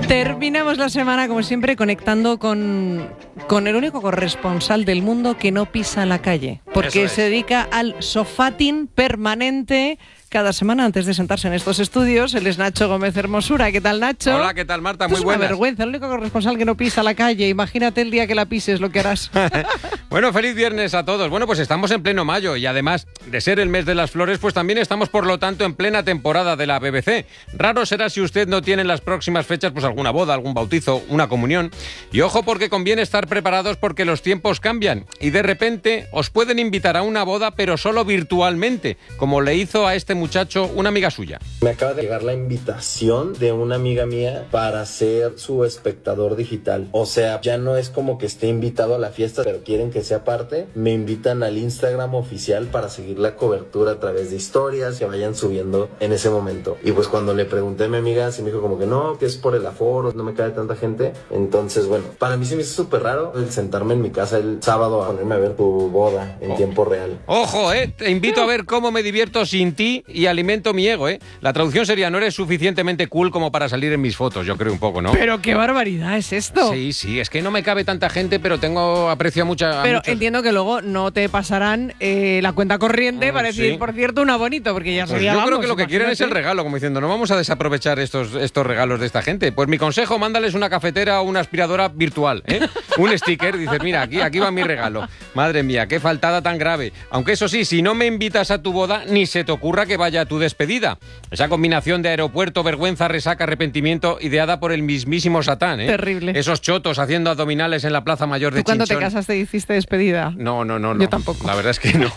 Terminamos la semana, como siempre, conectando con el único corresponsal del mundo que no pisa la calle, porque se dedica al sofatín permanente cada semana antes de sentarse en estos estudios. Él es Nacho Gómez Hermosura. ¿Qué tal, Nacho? Hola, ¿qué tal, Marta? Muy buenas. Es una vergüenza, el único corresponsal que no pisa la calle. Imagínate el día que la pises, lo que harás. Bueno, feliz viernes a todos. Bueno, pues estamos en pleno mayo y además de ser el mes de las flores, pues también estamos, por lo tanto, en plena temporada de la BBC. Raro será si usted no tiene en las próximas fechas pues alguna boda, algún bautizo, una comunión. Y ojo, porque conviene estar preparados porque los tiempos cambian y de repente os pueden invitar a una boda, pero solo virtualmente, como le hizo a este muchacho una amiga suya. Me acaba de llegar la invitación de una amiga mía para ser su espectador digital. O sea, ya no es como que esté invitado a la fiesta, pero quieren que sea parte. Me invitan al Instagram oficial para seguir la cobertura a través de historias que vayan subiendo en ese momento. Y pues cuando le pregunté a mi amiga, se me dijo como que no, que es por el aforo, no me cae tanta gente. Entonces, bueno, para mí se me hizo súper raro el sentarme en mi casa el sábado a ponerme a ver tu boda en tiempo real. Ojo, te invito a ver cómo me divierto sin ti y alimento mi ego, La traducción sería: no eres suficientemente cool como para salir en mis fotos, yo creo un poco, ¿no? Pero qué barbaridad es esto. Sí, es que no me cabe tanta gente, pero tengo aprecio a mucha... Pero entiendo que luego no te pasarán la cuenta corriente para decir, por cierto, una bonito, porque ya sería... Pues yo creo que lo que quieren es el regalo, como diciendo, no vamos a desaprovechar estos regalos de esta gente. Pues mi consejo, mándales una cafetera o una aspiradora virtual, un sticker, dices, mira, aquí va mi regalo. Madre mía, qué faltada tan grave. Aunque eso sí, si no me invitas a tu boda, ni se te ocurra que vaya a tu despedida. Esa combinación de aeropuerto, vergüenza, resaca, arrepentimiento, ideada por el mismísimo Satán, Terrible. Esos chotos haciendo abdominales en la Plaza Mayor de Chinchón. ¿Tú cuando te casaste hiciste despedida? No. Yo tampoco. La verdad es que no.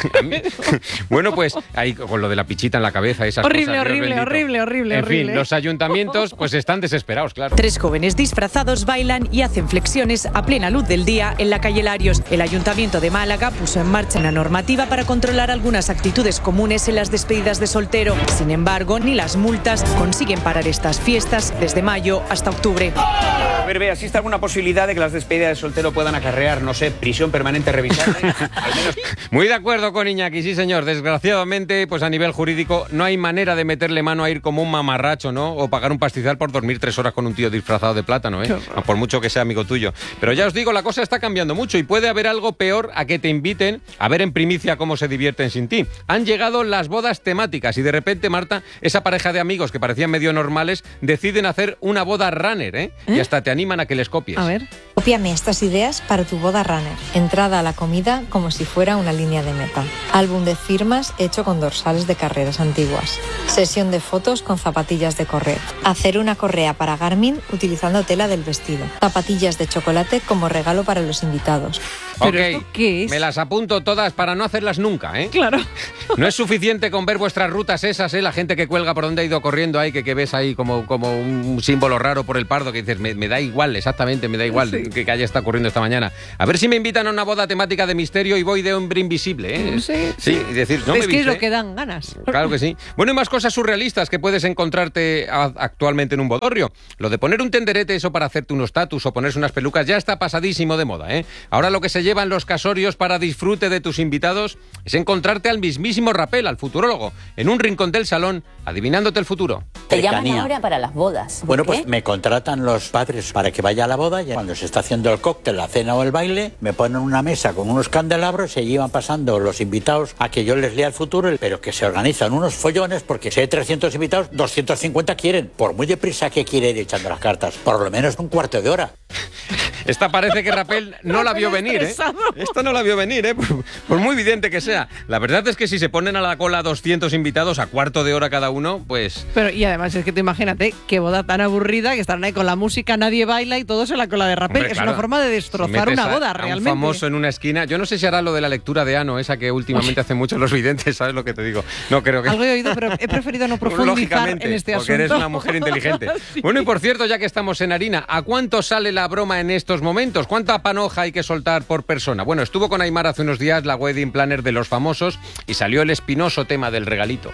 Bueno, pues ahí con lo de la pichita en la cabeza, esas horrible, cosas. Horrible. En fin, los ayuntamientos pues están desesperados, claro. 3 jóvenes disfrazados bailan y hacen flexiones a plena luz del día en la calle Larios. El Ayuntamiento de Málaga puso en marcha una normativa para controlar algunas actitudes comunes en las despedidas de soltero. Sin embargo, ni las multas consiguen parar estas fiestas desde mayo hasta octubre. A ver, vea, ¿existe alguna posibilidad de que las despedidas de soltero puedan acarrear, no sé, prisión permanente revisable? Al menos... Muy de acuerdo con Iñaki, sí señor. Desgraciadamente, pues a nivel jurídico no hay manera de meterle mano a ir como un mamarracho, ¿no? O pagar un pastizal por dormir 3 horas con un tío disfrazado de plátano, por mucho que sea amigo tuyo. Pero ya os digo, la cosa está cambiando mucho y puede haber algo peor a que te inviten a ver en primicia cómo se divierten sin ti. Han llegado las bodas temáticas y de repente, Marta, esa pareja de amigos que parecían medio normales deciden hacer una boda runner, Y hasta te animan a que les copies. A ver. Cópiame estas ideas para tu boda runner. Entrada a la comida como si fuera una línea de meta. Álbum de firmas hecho con dorsales de carreras antiguas. Sesión de fotos con zapatillas de correr. Hacer una correa para Garmin utilizando tela del vestido. Zapatillas de chocolate como regalo para los invitados. ¿Pero esto qué es? Me las apunto todas para no hacerlas nunca, Claro. No es suficiente con ver vuestras rutas esas, la gente que cuelga por donde ha ido corriendo ahí, que ves ahí como un símbolo raro por el Pardo, que dices, me da igual, exactamente, me da igual que haya estado ocurriendo esta mañana. A ver si me invitan a una boda temática de misterio y voy de hombre invisible, Sí, y decir, no me es que viste. es lo que dan ganas. Claro que sí. Bueno, y más cosas surrealistas que puedes encontrarte actualmente en un bodorrio. Lo de poner un tenderete, eso para hacerte unos tatus o ponerse unas pelucas, ya está pasadísimo de moda, Ahora lo que se llevan los casorios para disfrute de tus invitados es encontrarte al mismísimo Rapel, al futurólogo, en un rincón del salón, adivinándote el futuro. Te llaman ahora para las bodas. Bueno, pues me contratan los padres para que vaya a la boda y cuando se está haciendo el cóctel, la cena o el baile, me ponen una mesa con unos candelabros y se llevan pasando los invitados a que yo les lea el futuro, pero que se organizan unos follones porque si hay 300 invitados, 250 quieren. Por muy deprisa que quiere ir echando las cartas, por lo menos un cuarto de hora. Esta parece que Rapel no la vio venir, Esta no la vio venir, por muy evidente que sea. La verdad es que si se ponen a la cola 200 invitados a cuarto de hora cada uno, pues... Pero y además es que tú imagínate qué boda tan aburrida que estarán ahí con la música, nadie baila y todos en la cola de Rapel. Hombre, claro. Es una forma de destrozar una boda, realmente. Un famoso en una esquina. Yo no sé si hará lo de la lectura de ano, esa que últimamente hacen muchos los videntes, ¿sabes lo que te digo? No creo que... Algo he oído, pero he preferido no profundizar en este asunto. Porque eres una mujer inteligente. Sí. Bueno, y por cierto, ya que estamos en harina, ¿a cuánto sale la broma en estos momentos? ¿Cuánta panoja hay que soltar por persona? Bueno, estuvo con Aimar hace unos días la wedding planner de los famosos y salió el espinoso tema del regalito.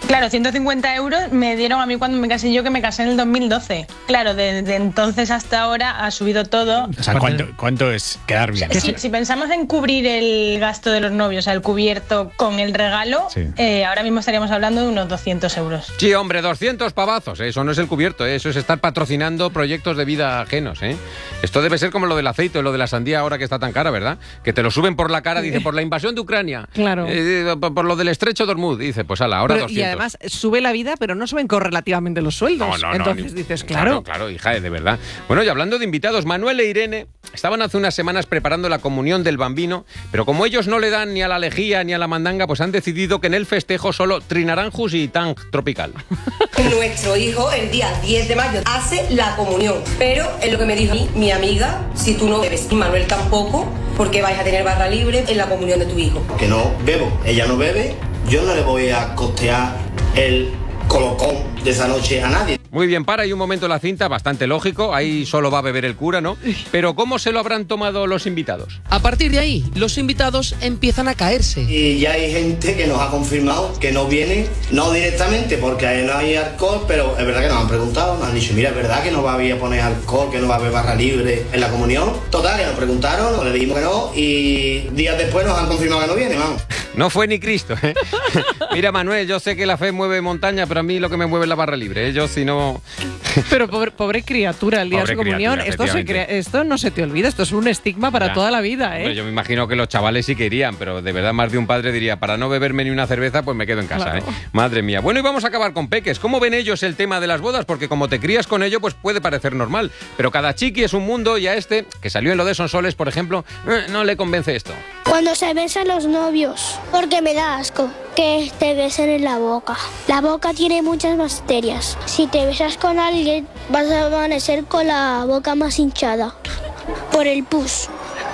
Claro, 150 euros me dieron a mí cuando me casé yo, que me casé en el 2012. Claro, desde entonces hasta ahora ha subido todo. O sea, ¿cuánto es quedar bien? Si pensamos en cubrir el gasto de los novios, o sea, el cubierto con el regalo, ahora mismo estaríamos hablando de unos 200 euros. Sí, hombre, 200 pavazos, eso no es el cubierto, eso es estar patrocinando proyectos de vida ajenos, ¿eh? Esto debe ser como lo del aceite o lo de la sandía ahora que está tan cara, ¿verdad? Que te lo suben por la cara, dice, por la invasión de Ucrania. Claro. Por lo del estrecho de Hormuz, dice, pues ala, ahora 200. Y además sube la vida, pero no suben correlativamente los sueldos. Entonces dices, claro. Claro, hija, de verdad. Bueno, y hablando de invitados, Manuel e Irene estaban hace unas semanas preparando la comunión del bambino, pero como ellos no le dan ni a la lejía ni a la mandanga, pues han decidido que en el festejo solo trinaranjus y tang tropical. Nuestro hijo el día 10 de mayo hace la comunión, pero es lo que me dijo mi amiga, si tú no bebes y Manuel tampoco, porque vais a tener barra libre en la comunión de tu hijo. Que no bebo, ella no bebe, yo no le voy a costear el colocón de esa noche a nadie. Muy bien, para y un momento la cinta, bastante lógico, ahí solo va a beber el cura, ¿no? Pero ¿cómo se lo habrán tomado los invitados? A partir de ahí, los invitados empiezan a caerse. Y ya hay gente que nos ha confirmado que no vienen, no directamente porque ahí no hay alcohol, pero es verdad que nos han preguntado, nos han dicho, mira, es verdad que no va a poner alcohol, que no va a haber barra libre en la comunión. Total, que nos preguntaron, nos le dijimos que no y días después nos han confirmado que no viene, vamos. No fue ni Cristo, ¿eh? Mira, Manuel, yo sé que la fe mueve montaña, pero a mí lo que me mueve es la barra libre, ¿eh? Yo si no... Pero pobre criatura, el día de su comunión, esto no se te olvida, esto es un estigma para toda la vida, ¿eh? Hombre, yo me imagino que los chavales sí que irían, pero de verdad más de un padre diría, para no beberme ni una cerveza, pues me quedo en casa, claro. Madre mía. Bueno, y vamos a acabar con peques. ¿Cómo ven ellos el tema de las bodas? Porque como te crías con ello, pues puede parecer normal, pero cada chiqui es un mundo y a este, que salió en lo de Sonsoles, por ejemplo, no le convence esto. Cuando se besan los novios, porque me da asco que te besen en la boca. La boca tiene muchas bacterias. Si te besas con alguien, vas a amanecer con la boca más hinchada. Por el pus.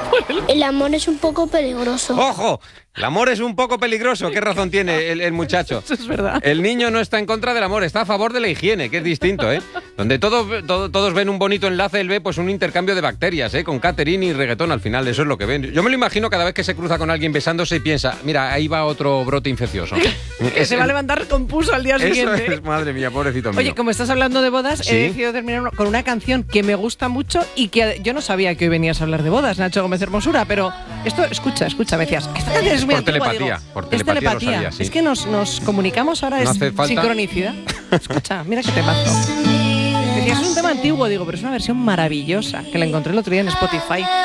El amor es un poco peligroso. ¡Ojo! El amor es un poco peligroso. ¿Qué razón tiene el muchacho? Eso es verdad. El niño no está en contra del amor, está a favor de la higiene, que es distinto, ¿eh? Donde todos ven un bonito enlace, él ve pues un intercambio de bacterias, ¿eh? Con catering y reggaetón al final, eso es lo que ven. Yo me lo imagino cada vez que se cruza con alguien besándose y piensa, mira, ahí va otro brote infeccioso. Se va a levantar con pus al día siguiente. Eso es, madre mía, pobrecito mío. Oye, como estás hablando de bodas, ¿sí? He decidido terminar con una canción que me gusta mucho y que yo no sabía que hoy venías a hablar de bodas, Nacho Gómez Hermosura, pero esto, escucha, me decías, esta canción es muy por antigua, telepatía. Digo, por telepatía. Lo sabía, sí. Es que nos comunicamos ahora, no es sincronicidad. Escucha, mira qué temazo. Decías, es un tema antiguo, digo, pero es una versión maravillosa que la encontré el otro día en Spotify.